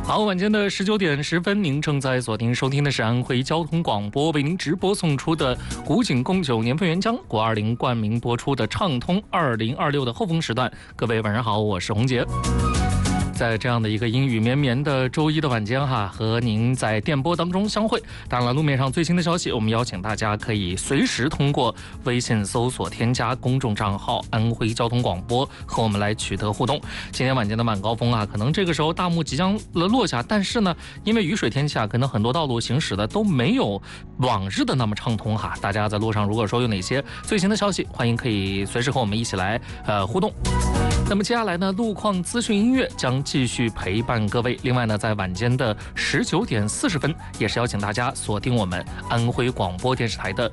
好，晚间的19:10，您正在锁定收听的是安徽交通广播为您直播送出的古井贡酒年份原浆国20冠名播出的畅通2026的后风时段。各位晚上好，我是洪杰。在这样的一个阴雨绵绵的周一的晚间和您在电波当中相会。当然了，路面上最新的消息，我们邀请大家可以随时通过微信搜索添加公众账号安徽交通广播和我们来取得互动。今天晚间的晚高峰可能这个时候大幕即将落下，但是呢，因为雨水天气可能很多道路行驶的都没有往日的那么畅通大家在路上如果说有哪些最新的消息，欢迎可以随时和我们一起来互动。那么接下来呢，路况资讯音乐将继续陪伴各位。另外呢，在晚间的19:40，也是邀请大家锁定我们安徽广播电视台的